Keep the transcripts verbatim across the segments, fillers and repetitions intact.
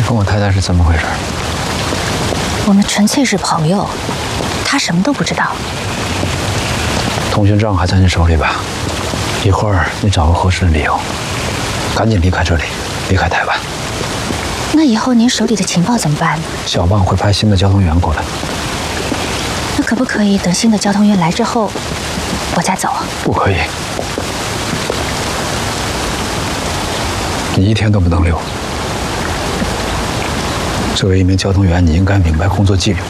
跟我太太是怎么回事？ 我们纯粹是朋友，他什么都不知道。 通讯证还在你手里吧？一会儿你找个合适的理由，赶紧离开这里，离开台湾。 那以后您手里的情报怎么办呢？ 小棒会派新的交通员过来。 那可不可以等新的交通员来之后，我再走啊？ 不可以，你一天都不能留。作为一名交通员，你应该明白工作纪律。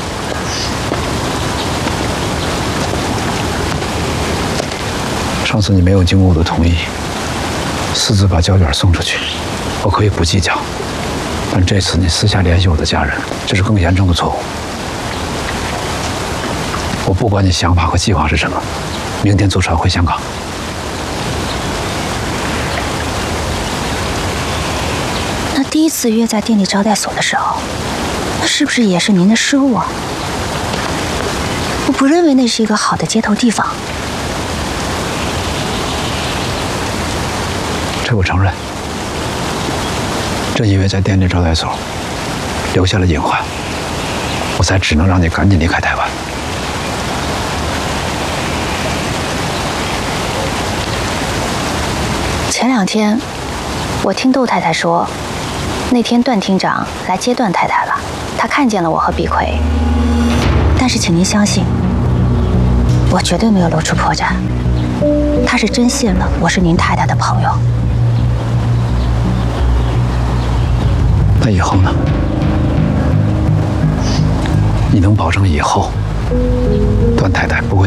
上次你没有经过我的同意，私自把胶卷送出去，我可以不计较。但这次你私下联系我的家人，这是更严重的错误。我不管你想法和计划是什么，明天坐船回香港。 那第一次约在电力招待所的时候，那是不是也是您的失误啊？我不认为那是一个好的接头地方。 这我承认。正因为在电力招待所留下了隐患，我才只能让你赶紧离开台湾。 前两天，我听窦太太说，那天段厅长来接段太太了，他看见了我和毕奎。但是请您相信，我绝对没有露出破绽，他是真信了我是您太太的朋友。 那以后呢？你能保证以后段太太不会